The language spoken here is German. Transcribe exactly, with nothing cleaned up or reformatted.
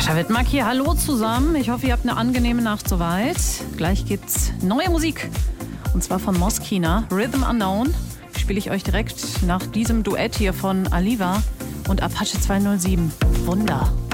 Sascha Wittmark hier, hallo zusammen. Ich hoffe, ihr habt eine angenehme Nacht soweit. Gleich gibt's neue Musik. Und zwar von Moskina, Rhythm Unknown. Spiele ich euch direkt nach diesem Duett hier von Aliva und Apache zweihundertsieben. Wunder.